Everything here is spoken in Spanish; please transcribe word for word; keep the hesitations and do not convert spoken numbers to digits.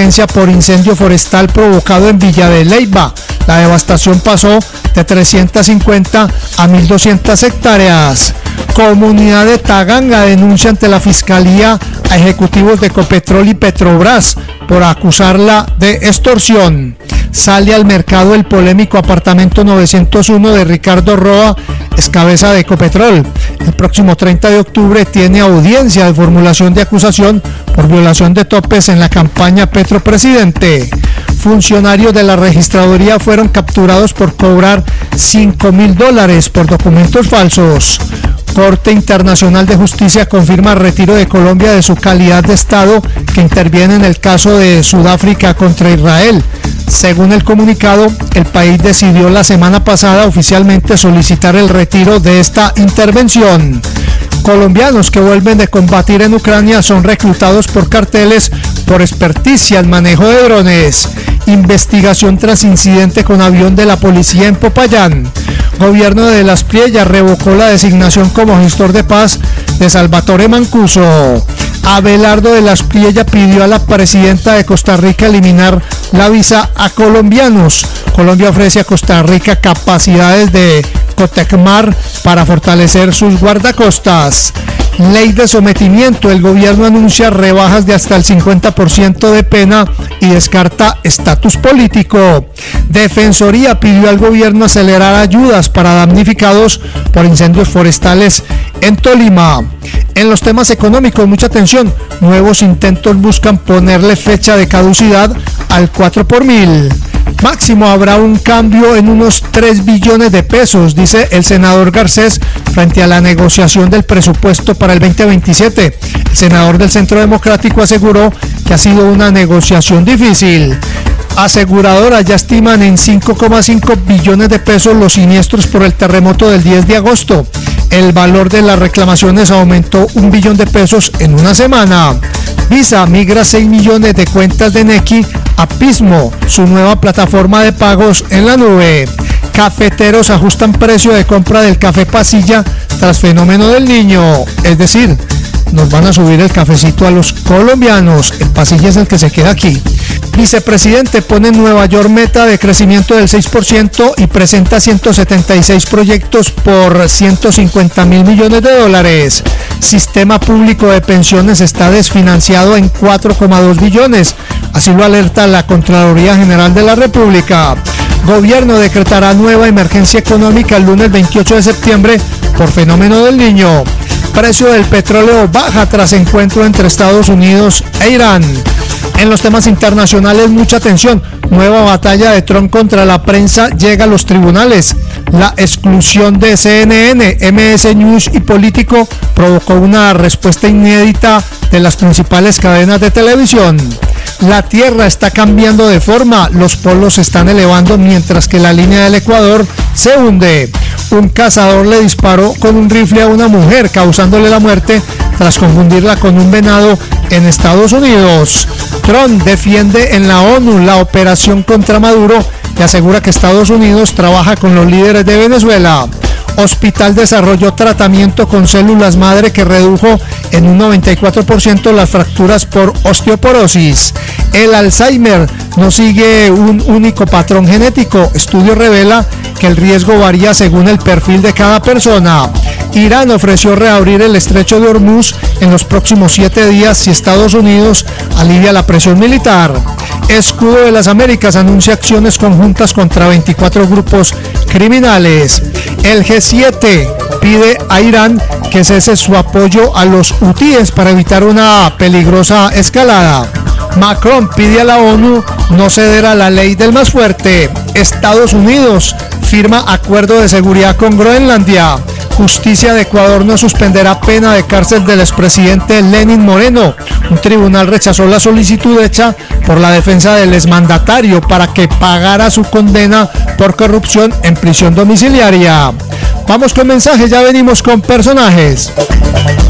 emergencia por incendio forestal provocado en Villa de Leyva. La devastación pasó de trescientas cincuenta a mil doscientas hectáreas. Comunidad de Taganga denuncia ante la Fiscalía a ejecutivos de Ecopetrol y Petrobras por acusarla de extorsión. Sale al mercado el polémico apartamento novecientos uno de Ricardo Roa, ex cabeza de Ecopetrol. El próximo treinta de octubre tiene audiencia de formulación de acusación por violación de topes en la campaña Petro Presidente. Funcionarios de la registraduría fueron capturados por cobrar cinco mil dólares por documentos falsos. Corte Internacional de Justicia confirma el retiro de Colombia de su calidad de Estado que interviene en el caso de Sudáfrica contra Israel. Según el comunicado, el país decidió la semana pasada oficialmente solicitar el retiro de esta intervención. Colombianos que vuelven de combatir en Ucrania son reclutados por carteles por experticia en manejo de drones. Investigación tras incidente con avión de la policía en Popayán. Gobierno de Las Priellas revocó la designación como gestor de paz de Salvatore Mancuso. Abelardo de Las Priellas pidió a la presidenta de Costa Rica eliminar la visa a colombianos. Colombia ofrece a Costa Rica capacidades de Cotecmar para fortalecer sus guardacostas. Ley de sometimiento. El gobierno anuncia rebajas de hasta el cincuenta por ciento de pena y descarta estatus político. Defensoría pidió al gobierno acelerar ayudas para damnificados por incendios forestales en Tolima. En los temas económicos, mucha atención. Nuevos intentos buscan ponerle fecha de caducidad al cuatro por mil. Máximo habrá un cambio en unos tres billones de pesos, dice el senador Garcés frente a la negociación del presupuesto para el veinte veintisiete. El senador del Centro Democrático aseguró que ha sido una negociación difícil. Aseguradoras ya estiman en cinco coma cinco billones de pesos los siniestros por el terremoto del diez de agosto. El valor de las reclamaciones aumentó un billón de pesos en una semana. Visa migra seis millones de cuentas de Nequi a Pismo, su nueva plataforma de pagos en la nube. Cafeteros ajustan precio de compra del café pasilla tras fenómeno del Niño, es decir, nos van a subir el cafecito a los colombianos, el pasilla es el que se queda aquí. Vicepresidente pone en Nueva York meta de crecimiento del seis por ciento y presenta ciento setenta y seis proyectos por ciento cincuenta mil millones de dólares. Sistema público de pensiones está desfinanciado en cuatro coma dos billones, así lo alerta la Contraloría General de la República. Gobierno decretará nueva emergencia económica el lunes veintiocho de septiembre por fenómeno del Niño. Precio del petróleo baja tras encuentro entre Estados Unidos e Irán. En los temas internacionales, mucha atención. Nueva batalla de Trump contra la prensa llega a los tribunales. La exclusión de C N N, M S News y Político provocó una respuesta inédita de las principales cadenas de televisión. La Tierra está cambiando de forma, los polos se están elevando mientras que la línea del Ecuador se hunde. Un cazador le disparó con un rifle a una mujer, causándole la muerte tras confundirla con un venado en Estados Unidos. Trump defiende en la ONU la operación contra Maduro y asegura que Estados Unidos trabaja con los líderes de Venezuela. Hospital desarrolló tratamiento con células madre que redujo en un noventa y cuatro por ciento las fracturas por osteoporosis. El Alzheimer no sigue un único patrón genético. Estudio revela que el riesgo varía según el perfil de cada persona. Irán ofreció reabrir el estrecho de Hormuz en los próximos siete días si Estados Unidos alivia la presión militar. Escudo de las Américas anuncia acciones conjuntas contra veinticuatro grupos criminales. El G siete pide a Irán que cese su apoyo a los hutíes para evitar una peligrosa escalada. Macron pide a la ONU no ceder a la ley del más fuerte. Estados Unidos firma acuerdo de seguridad con Groenlandia. Justicia de Ecuador no suspenderá pena de cárcel del expresidente Lenín Moreno. Un tribunal rechazó la solicitud hecha por la defensa del exmandatario para que pagara su condena por corrupción en prisión domiciliaria. Vamos con mensajes, ya venimos con personajes.